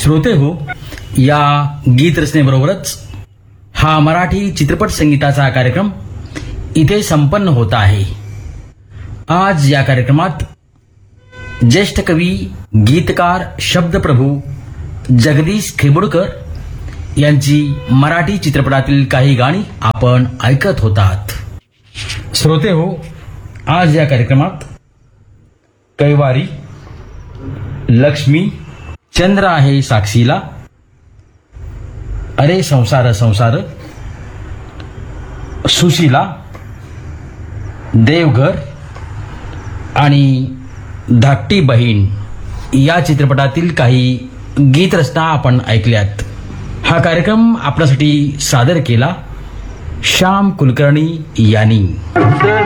श्रोते हो, या गीत रचनेबरोबरच हा मराठी चित्रपट संगीताचा कार्यक्रम इथे संपन्न होत आहे. आज या कार्यक्रमात ज्येष्ठ कवी, गीतकार, शब्दप्रभू जगदीश खेबुडकर यांची मराठी चित्रपटातील काही गाणी आपण ऐकत होतात. श्रोते हो, आज या कार्यक्रमात कैवारी, लक्ष्मी, चंद्र आहे साक्षीला, अरे संसार संसार, सुशीला, देवघर आणि धाकटी बहीण या चित्रपटातील काही गीतरचना आपण ऐकल्यात. हा कार्यक्रम आपल्यासाठी सादर केला श्याम कुलकर्णी यांनी.